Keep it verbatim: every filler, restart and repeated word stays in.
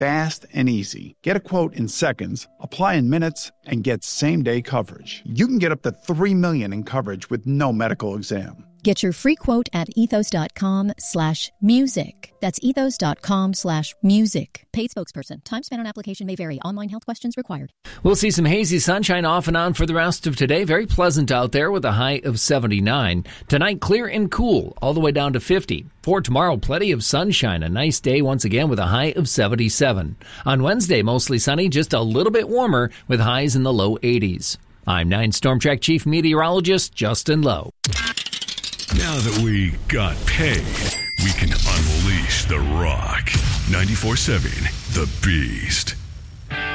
fast and easy. Get a quote in seconds, apply in minutes, and get same-day coverage. You can get up to three million dollars in coverage with no medical exam. Get your free quote at ethos.com slash music. That's ethos.com slash music. Paid spokesperson. Time spent on application may vary. Online health questions required. We'll see some hazy sunshine off and on for the rest of today. Very pleasant out there with a high of seventy-nine. Tonight, clear and cool, all the way down to fifty. For tomorrow, plenty of sunshine. A nice day once again with a high of seventy-seven. On Wednesday, mostly sunny, just a little bit warmer with highs in the low eighties. I'm nine Storm Track Chief Meteorologist Justin Lowe. Now that we got paid, we can unleash the rock. ninety-four seven The Beast.